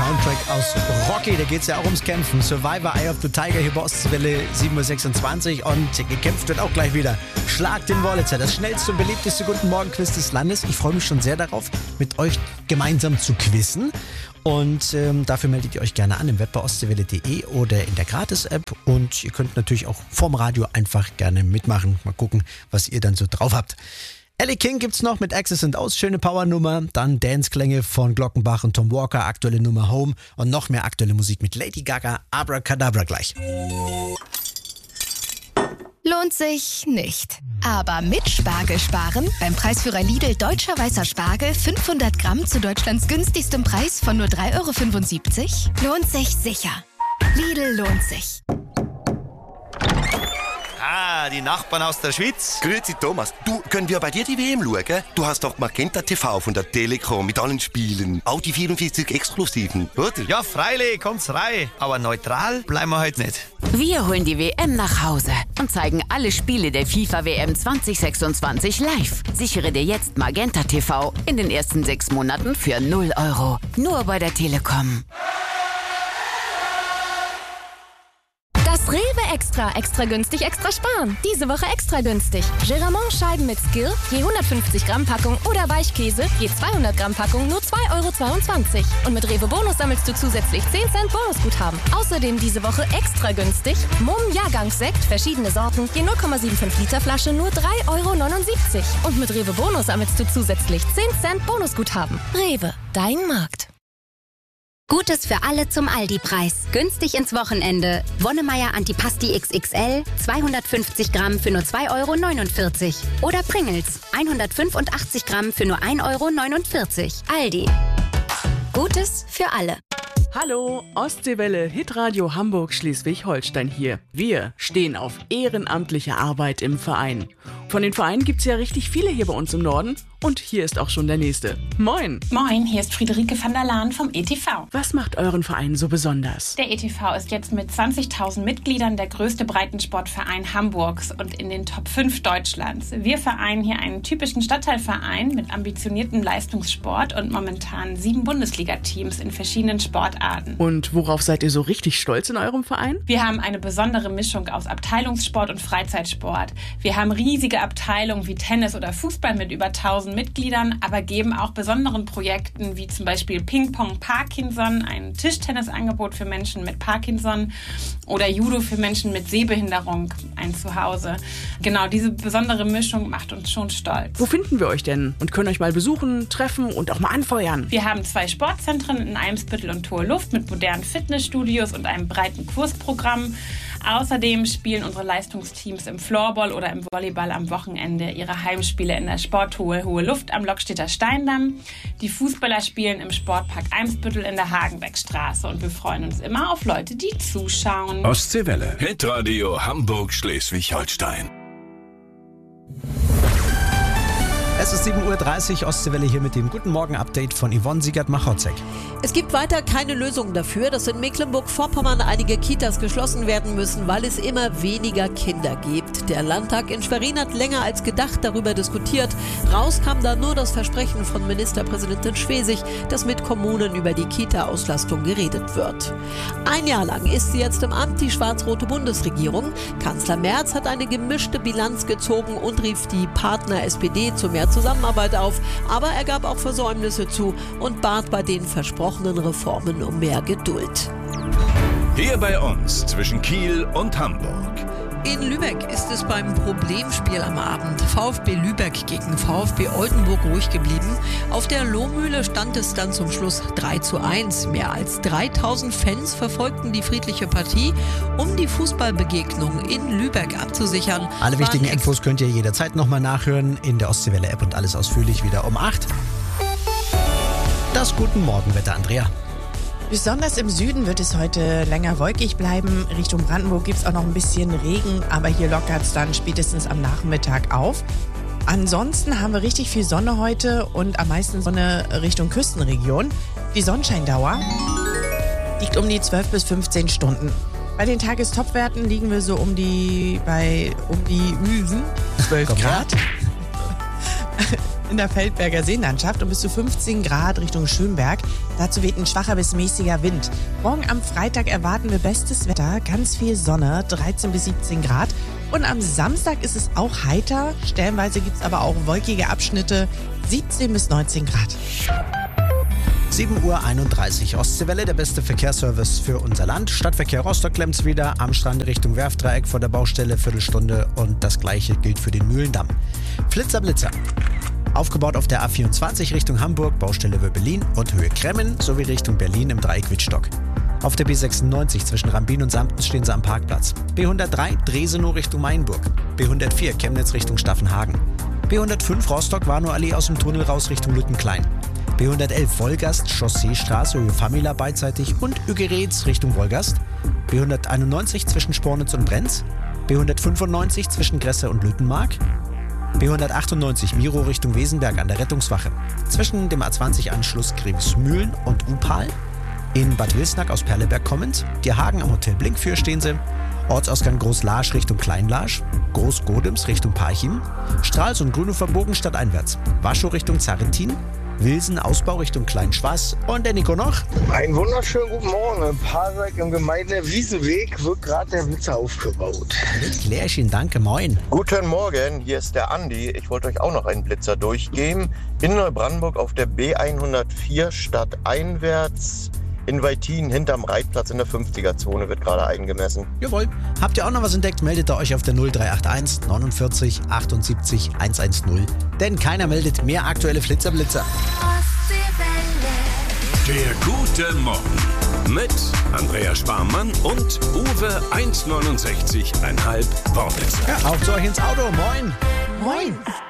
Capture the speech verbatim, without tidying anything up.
Soundtrack aus Rocky, da geht es ja auch ums Kämpfen. Survivor, Eye of the Tiger hier bei Ostwelle sieben Uhr sechsundzwanzig und gekämpft wird auch gleich wieder. Schlag den Wurlitzer, das schnellste und beliebteste Guten Morgen Quiz des Landes. Ich freue mich schon sehr darauf, mit euch gemeinsam zu quizzen. Und ähm, dafür meldet ihr euch gerne an im Web bei ostseewelle punkt de oder in der Gratis-App. Und ihr könnt natürlich auch vorm Radio einfach gerne mitmachen. Mal gucken, was ihr dann so drauf habt. Ellie King gibt's noch mit Access and Aus, schöne Powernummer. Dann Dance-Klänge von Glockenbach und Tom Walker, aktuelle Nummer Home. Und noch mehr aktuelle Musik mit Lady Gaga, Abracadabra gleich. Lohnt sich nicht. Aber mit Spargel sparen. Beim Preisführer Lidl Deutscher Weißer Spargel fünfhundert Gramm zu Deutschlands günstigstem Preis von nur drei Euro fünfundsiebzig. Lohnt sich sicher. Lidl lohnt sich. Ah, die Nachbarn aus der Schweiz. Grüezi Thomas, du, können wir bei dir die W M schauen? Du hast doch Magenta T V von der Telekom mit allen Spielen. Auch die vierundvierzig Exklusiven, oder? Ja, freilich, kommt's rein. Aber neutral bleiben wir heute nicht. Wir holen die W M nach Hause und zeigen alle Spiele der FIFA W M zwanzig sechsundzwanzig live. Sichere dir jetzt Magenta T V in den ersten sechs Monaten für null Euro. Nur bei der Telekom. Das Rewe Extra. Extra günstig, extra sparen. Diese Woche extra günstig. Geramont-Scheiben mit Skill, je hundertfünfzig Gramm Packung oder Weichkäse, je zweihundert Gramm Packung, nur zwei Euro zweiundzwanzig. Und mit Rewe Bonus sammelst du zusätzlich zehn Cent Bonusguthaben. Außerdem diese Woche extra günstig. Mumm Jahrgangssekt, verschiedene Sorten, je null Komma fünfundsiebzig Liter Flasche, nur drei Euro neunundsiebzig. Und mit Rewe Bonus sammelst du zusätzlich zehn Cent Bonusguthaben. Rewe, dein Markt. Gutes für alle zum Aldi-Preis. Günstig ins Wochenende. Wonnemeier Antipasti X X L, zweihundertfünfzig Gramm für nur zwei Euro neunundvierzig. Oder Pringles, hundertfünfundachtzig Gramm für nur ein Euro neunundvierzig. Aldi. Gutes für alle. Hallo, Ostseewelle, Hitradio Hamburg Schleswig-Holstein hier. Wir stehen auf ehrenamtliche Arbeit im Verein. Von den Vereinen gibt's ja richtig viele hier bei uns im Norden. Und hier ist auch schon der nächste. Moin! Moin, hier ist Friederike van der Laan vom E T V. Was macht euren Verein so besonders? Der E T V ist jetzt mit zwanzigtausend Mitgliedern der größte Breitensportverein Hamburgs und in den Top fünf Deutschlands. Wir vereinen hier einen typischen Stadtteilverein mit ambitioniertem Leistungssport und momentan sieben Bundesliga-Teams in verschiedenen Sportarten. Und worauf seid ihr so richtig stolz in eurem Verein? Wir haben eine besondere Mischung aus Abteilungssport und Freizeitsport. Wir haben riesige Abteilungen wie Tennis oder Fußball mit über tausend Mitgliedern, aber geben auch besonderen Projekten wie zum Beispiel Ping-Pong Parkinson, ein Tischtennisangebot für Menschen mit Parkinson oder Judo für Menschen mit Sehbehinderung, ein Zuhause. Genau, diese besondere Mischung macht uns schon stolz. Wo finden wir euch denn und können euch mal besuchen, treffen und auch mal anfeuern? Wir haben zwei Sportzentren in Eimsbüttel und Hohe Luft mit modernen Fitnessstudios und einem breiten Kursprogramm. Außerdem spielen unsere Leistungsteams im Floorball oder im Volleyball am Wochenende ihre Heimspiele in der Sporthalle Hohe Luft am Lockstädter Steindamm. Die Fußballer spielen im Sportpark Eimsbüttel in der Hagenbeckstraße und wir freuen uns immer auf Leute, die zuschauen. Ostseewelle, Hitradio Hamburg Schleswig-Holstein. Es ist sieben Uhr dreißig, Ostseewelle hier mit dem Guten Morgen-Update von Yvonne Siegert-Machotzek. Es gibt weiter keine Lösung dafür, dass in Mecklenburg-Vorpommern einige Kitas geschlossen werden müssen, weil es immer weniger Kinder gibt. Der Landtag in Schwerin hat länger als gedacht darüber diskutiert. Raus kam da nur das Versprechen von Ministerpräsidentin Schwesig, dass mit Kommunen über die Kita-Auslastung geredet wird. Ein Jahr lang ist sie jetzt im Amt, die schwarz-rote Bundesregierung. Kanzler Merz hat eine gemischte Bilanz gezogen und rief die Partner S P D zu mehr Zusammenarbeit auf, aber er gab auch Versäumnisse zu und bat bei den versprochenen Reformen um mehr Geduld. Hier bei uns zwischen Kiel und Hamburg. In Lübeck ist es beim Problemspiel am Abend VfB Lübeck gegen VfB Oldenburg ruhig geblieben. Auf der Lohmühle stand es dann zum Schluss drei zu eins. Mehr als dreitausend Fans verfolgten die friedliche Partie, um die Fußballbegegnung in Lübeck abzusichern. Alle wichtigen Infos könnt ihr jederzeit nochmal nachhören in der Ostseewelle-App und alles ausführlich wieder um acht. Das Guten Morgenwetter, Andrea. Besonders im Süden wird es heute länger wolkig bleiben. Richtung Brandenburg gibt es auch noch ein bisschen Regen, aber hier lockert es dann spätestens am Nachmittag auf. Ansonsten haben wir richtig viel Sonne heute und am meisten Sonne Richtung Küstenregion. Die Sonnenscheindauer liegt um die zwölf bis fünfzehn Stunden. Bei den Tagestopwerten liegen wir so um die bei um die zwölf Grad. in der Feldberger Seenlandschaft und bis zu fünfzehn Grad Richtung Schönberg. Dazu weht ein schwacher bis mäßiger Wind. Morgen am Freitag erwarten wir bestes Wetter, ganz viel Sonne, dreizehn bis siebzehn Grad. Und am Samstag ist es auch heiter, stellenweise gibt es aber auch wolkige Abschnitte, siebzehn bis neunzehn Grad. sieben Uhr einunddreißig. Ostseewelle, der beste Verkehrsservice für unser Land. Stadtverkehr Rostock klemmt's wieder. Am Strand Richtung Werftdreieck vor der Baustelle, Viertelstunde. Und das gleiche gilt für den Mühlendamm. Flitzer, Blitzer. Aufgebaut auf der A vierundzwanzig Richtung Hamburg, Baustelle Wöbelin und Höhe Kremmen sowie Richtung Berlin im Dreieck Wittstock. Auf der B sechsundneunzig zwischen Rambin und Samten stehen sie am Parkplatz. B hundertdrei Dresenow Richtung Mainburg. B hundertvier Chemnitz Richtung Staffenhagen. B hundertfünf Rostock-Warnow-Allee aus dem Tunnel raus Richtung Lüttenklein. B hundertelf Wolgast, Chausseestraße, Höhe Famila beidseitig und Ügeretz Richtung Wolgast. B hunderteinundneunzig zwischen Spornitz und Brenz. B hundertfünfundneunzig zwischen Gresse und Lüttenmark. B hundertachtundneunzig Miro Richtung Wesenberg an der Rettungswache. Zwischen dem A zwanzig Anschluss Grevesmühlen und Upal. In Bad Wilsnack aus Perleberg kommend. Die Hagen am Hotel Blinkfür stehen sie. Ortsausgang Groß-Larsch Richtung Klein-Larsch. Groß-Godems Richtung Parchim. Strahls und Grünhofer Bogen stadteinwärts. Waschow Richtung Zarrentin. Wilsen Ausbau Richtung Kleinschwaß. Und der Nico noch. Einen wunderschönen guten Morgen. In Pasek im Gemeinde Wiesenweg wird gerade der Blitzer aufgebaut. Mit Klärchen, danke, moin. Guten Morgen, hier ist der Andi. Ich wollte euch auch noch einen Blitzer durchgeben. In Neubrandenburg auf der B hundertvier stadteinwärts. In Weitin hinterm Reitplatz in der fünfziger-Zone wird gerade eingemessen. Jawohl. Habt ihr auch noch was entdeckt, meldet ihr euch auf der null drei acht eins neunundvierzig achtundsiebzig hundertzehn. Denn keiner meldet mehr aktuelle Flitzerblitzer. Der gute Morgen mit Andrea Sparmann und Uwe eins neunundsechzig Komma fünf Wortwitzer. Ja, auch zu euch ins Auto. Moin. Moin.